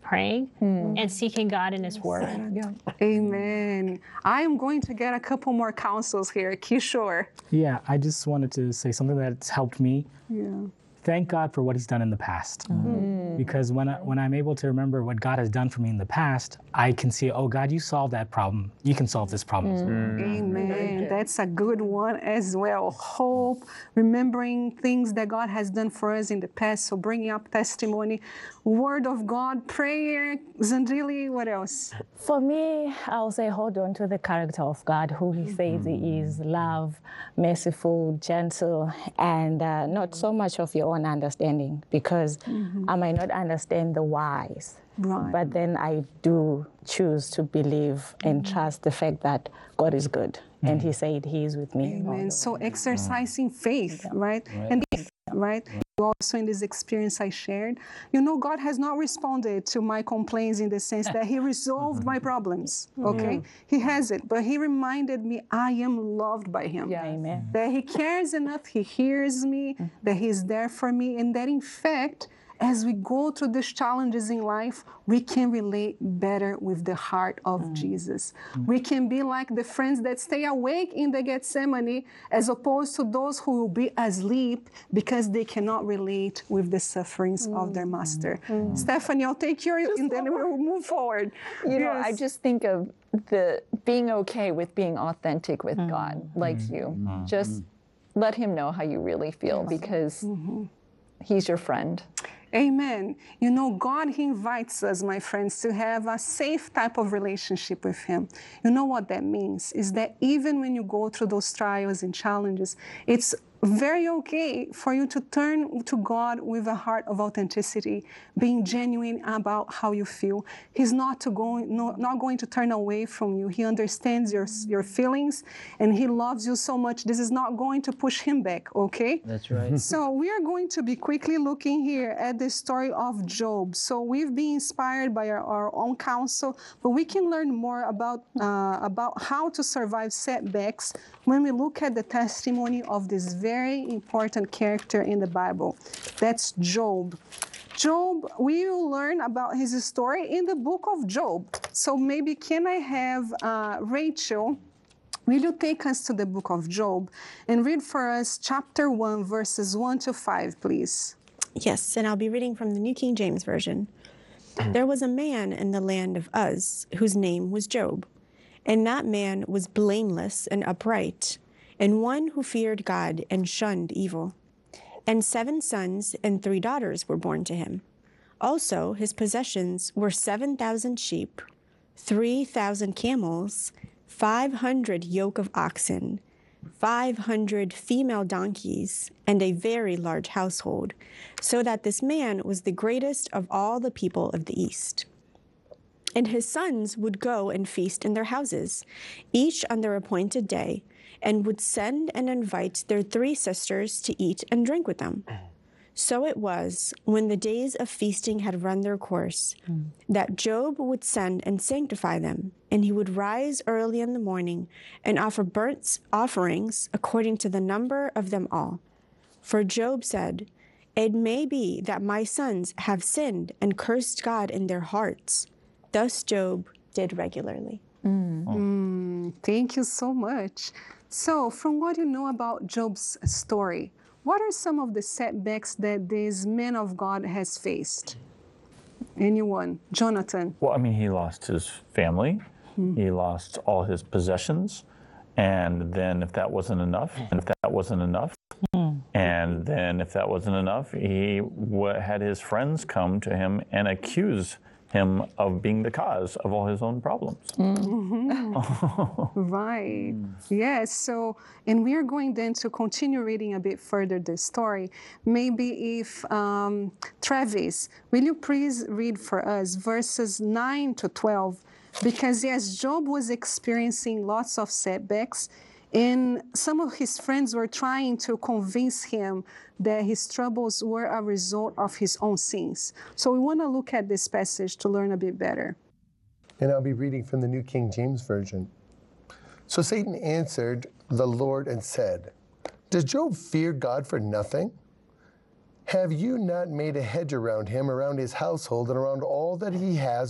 praying and seeking God in His Word. Yeah. Amen. I am going to get a couple more counsels here. Kishore. Yeah, I just wanted to say something that's helped me. Yeah. Thank God for what He's done in the past. Because when I'm able to remember what God has done for me in the past, I can see, oh, God, you solved that problem. You can solve this problem as well. Amen. That's a good one as well. Hope, remembering things that God has done for us in the past. So bringing up testimony, Word of God, prayer. Zandili, what else? For me, I'll say hold on to the character of God, who He says He is: love, merciful, gentle, and not so much of your own understanding, because I might not understand the whys. Right. But then I do choose to believe and trust the fact that God is good. And He said He is with me. Amen. So exercising faith, right? And right? Also in this experience I shared, God has not responded to my complaints in the sense that He resolved my problems, okay? He hasn't, but He reminded me I am loved by Him. Yeah. Amen. That He cares enough, He hears me, that He's there for me, and that in fact, as we go through these challenges in life, we can relate better with the heart of Jesus. We can be like the friends that stay awake in the Gethsemane, as opposed to those who will be asleep because they cannot relate with the sufferings of their master. Stephanie, I'll take yours and then we'll move forward. I just think of the being okay with being authentic with God, like you. Just let Him know how you really feel, because He's your friend. Amen. God, He invites us, my friends, to have a safe type of relationship with Him. You know what that means? Is that even when you go through those trials and challenges, it's very okay for you to turn to God with a heart of authenticity, being genuine about how you feel. He's not going to turn away from you. He understands your feelings, and He loves you so much. This is not going to push Him back, okay? That's right. So we are going to be quickly looking here at the story of Job. So we've been inspired by our own counsel, but we can learn more about how to survive setbacks when we look at the testimony of this very important character in the Bible. That's Job. Job, we will learn about his story in the book of Job. So maybe can I have Rachel, will you take us to the book of Job and read for us chapter 1, verses 1 to 5, please? Yes, and I'll be reading from the New King James Version. There was a man in the land of Uz whose name was Job. And that man was blameless and upright, and one who feared God and shunned evil. And 7 sons and 3 daughters were born to him. Also his possessions were 7,000 sheep, 3,000 camels, 500 yoke of oxen, 500 female donkeys, and a very large household, so that this man was the greatest of all the people of the East. And his sons would go and feast in their houses, each on their appointed day, and would send and invite their 3 sisters to eat and drink with them. So it was, when the days of feasting had run their course, that Job would send and sanctify them, and he would rise early in the morning and offer burnt offerings according to the number of them all. For Job said, "It may be that my sons have sinned and cursed God in their hearts." Thus Job did regularly. Thank you so much. So, from what you know about Job's story, what are some of the setbacks that this man of God has faced? Anyone? Jonathan? Well, he lost his family. He lost all his possessions. And then if that wasn't enough, and then if that wasn't enough, he had his friends come to him and accuse him of being the cause of all his own problems. Right. Yes. So, and we are going then to continue reading a bit further the story. Maybe if, Travis, will you please read for us verses 9 to 12? Because yes, Job was experiencing lots of setbacks, and some of his friends were trying to convince him that his troubles were a result of his own sins. So we want to look at this passage to learn a bit better. And I'll be reading from the New King James Version. So Satan answered the Lord and said, "Does Job fear God for nothing? Have you not made a hedge around him, around his household, and around all that he has